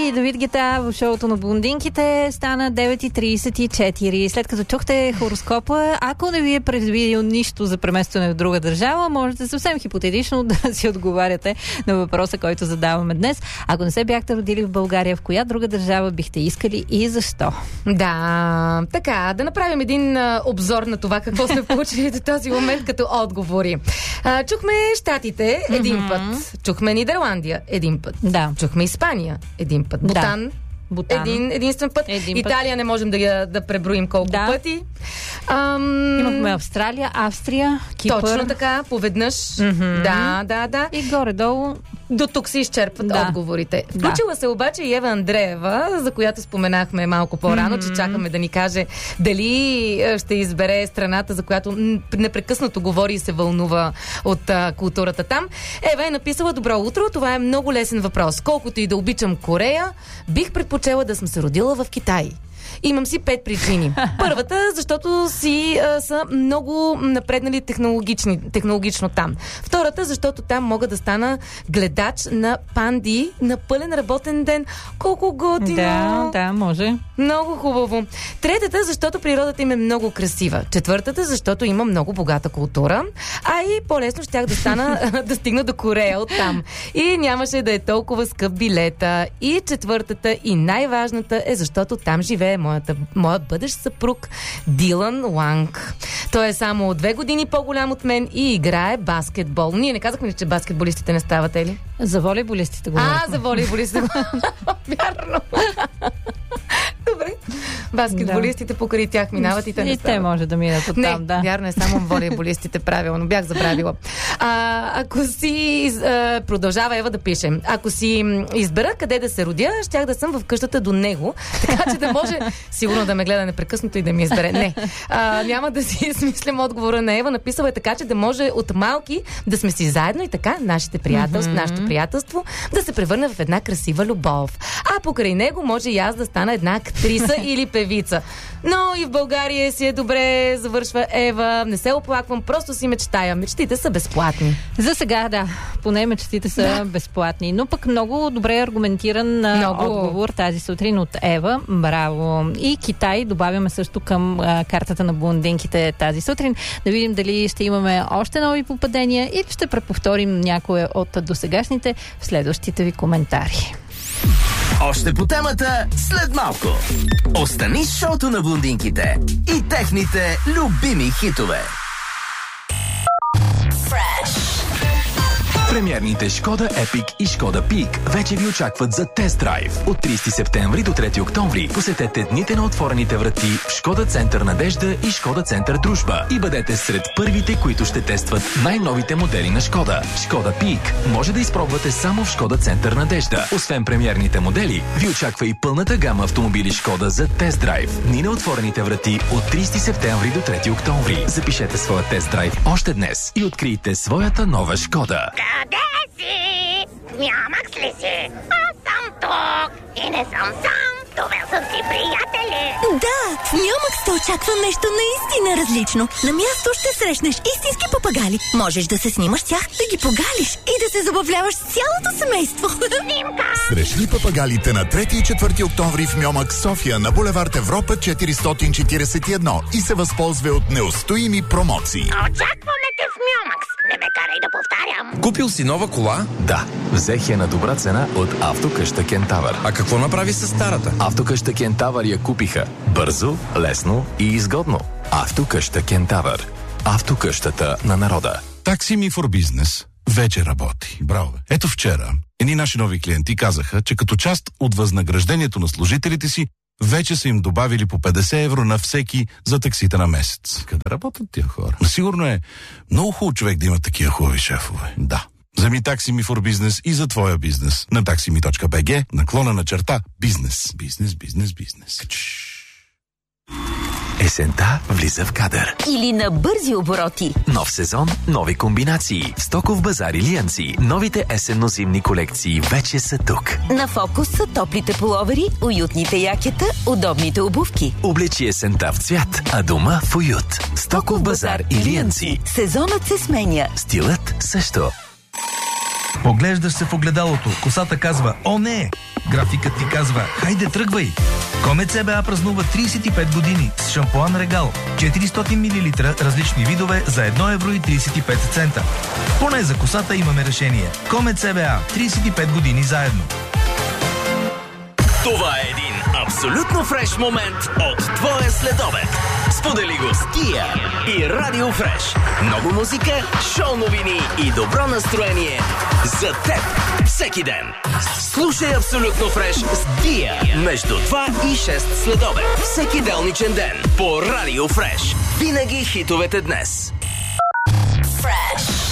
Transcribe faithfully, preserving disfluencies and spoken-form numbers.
и Давид Гета в шоуто на блондинките. Стана девет и трийсет и четири. След като чухте хороскопа, ако не ви е предвидил нищо за преместване в друга държава, можете съвсем хипотетично да си отговаряте на въпроса, който задаваме днес. Ако не се бяхте родили в България, в коя друга държава бихте искали и защо? Да, така, да направим един а, обзор на това, какво сме получили до този момент като отговори. А, чухме Щатите един mm-hmm. път, чухме Нидерландия един път, да. Чухме Испания един път, Бутан, да. Бутан. Един, единствен път. Един Италия път. Не можем да, я, да преброим колко да. пъти. Ам... Имахме Австралия, Австрия, Кипър. Точно така, поведнъж. Mm-hmm. Да, да, да. И горе-долу до тук се изчерпват да. отговорите. Включила да. се обаче и Ева Андреева, за която споменахме малко по-рано, mm-hmm. че чакаме да ни каже дали ще избере страната, за която непрекъснато говори и се вълнува от а, културата там. Ева е написала: добро утро, това е много лесен въпрос. Колкото и да обичам Корея, бих предпочела да съм се родила в Китай. Имам си пет причини. Първата, защото си а, са много напреднали технологични, технологично там. Втората, защото там мога да стана гледач на панди на пълен работен ден. Колко готино! Да, да, може. Много хубаво. Третата, защото природата им е много красива. Четвъртата, защото има много богата култура. А и по-лесно щях да стана да стигна до Корея оттам. И нямаше да е толкова скъп билета. И четвъртата и най-важната е, защото там живее моята, моят бъдещ съпруг Дилан Ланг. Той е само две години по-голям от мен и играе баскетбол. Ние не казахме ли, че баскетболистите не ставате ли? За волейболистите говорим. А, за волейболистите. Вярно. Добре. Баскетболистите да. Покрай тях минават и те не и стават. те може да минат оттам, не, да. Вярно е, само волейболистите, правилно. Бях забравила. А, ако си а, продължава Ева да пише. Ако си избера къде да се родя, щях да съм в къщата до него, така че да може сигурно да ме гледа непрекъснато и да ми избере. Не. А, няма да си смислям отговора на Ева. Написала е така, че да може от малки да сме си заедно и така нашите приятелства, mm-hmm. нашето приятелство да се превърне в една красива любов. А покрай него може и аз да стана една актриса или певица. Но и в България си е добре, завършва Ева. Не се оплаквам, просто си мечтая. Мечтите са безплатни. За сега, да. Поне мечтите са да. безплатни. Но пък много добре аргументиран много. отговор тази сутрин от Ева. Браво. И Китай добавяме също към а, картата на блондинките тази сутрин. Да видим дали ще имаме още нови попадения или ще преповторим някое от досегашните в следващите ви коментари. Още по темата след малко. Остани с шоуто на блондинките и техните любими хитове. Премиерните Шкода Epic и Шкода Пик вече ви очакват за тест драйв. От трийсети септември до трети октомври посетете дните на отворените врати в Шкода Център Надежда и Шкода Център Дружба и бъдете сред първите, които ще тестват най-новите модели на Шкода. Шкода Пик може да изпробвате само в Шкода Център Надежда. Освен премиерните модели, ви очаква и пълната гама автомобили Шкода за тест драйв. Дни на отворените врати от трийсети септември до трети октомври. Запишете своя тест драйв още днес и открийте своята нова Шкода. Къде си? Мямакс ли си? Аз съм тук и не съм сам. Довел съм си приятели. Да, в Мямакс те очаква нещо наистина различно. На място ще срещнеш истински папагали. Можеш да се снимаш с тях, да ги погалиш и да се забавляваш с цялото семейство. Снимка! Срещни папагалите на трети и четвърти октомври в Мямакс София на булевард Европа четиристотин четирийсет и едно и се възползва от неустоими промоции. Очакваме те в Мямакс. Не ме карай да повтарям. Купил си нова кола? Да, взех я на добра цена от Автокъща Кентавър. А какво направи с старата? Автокъща Кентавър я купиха. Бързо, лесно и изгодно. Автокъща Кентавър. Автокъщата на народа. Taxi Me for Business вече работи. Браво! Ето вчера едни наши нови клиенти казаха, че като част от възнаграждението на служителите си вече са им добавили по петдесет евро на всеки за таксите на месец. Къде работят тия хора? Сигурно е много хубаво човек да има такива хубави шефове. Да. Вземи Taxi Me for Business и за твоя бизнес на taxi me точка би джи, наклона на черта бизнес. Бизнес, бизнес, бизнес. Есента влиза в кадър. Или на бързи обороти. Нов сезон, нови комбинации. В Стоков базар и Лианци. Новите есенно-зимни колекции вече са тук. На фокус са топлите пуловери, уютните якета, удобните обувки. Облечи есента в цвят, а дома в уют. Стоков базар и Лианци. Сезонът се сменя. Стилът също. Поглеждаш се в огледалото, косата казва: "О, не!" Графикът ти казва: хайде, тръгвай! Комет С Б А празнува трийсет и пет години с шампуан Регал. четиристотин милилитра различни видове за едно евро и трийсет и пет цента. Поне за косата имаме решение. Комет С Б А. трийсет и пет години заедно. Това е един абсолютно фреш момент от твоя следобед. Сподели го с Kia и Радио Фреш. Много музика, шоу новини и добро настроение за теб всеки ден. Слушай Абсолютно фреш с Dia между два и шест следобед. Всеки делничен ден по Радио Фреш. Винаги хитовете днес. Фреш.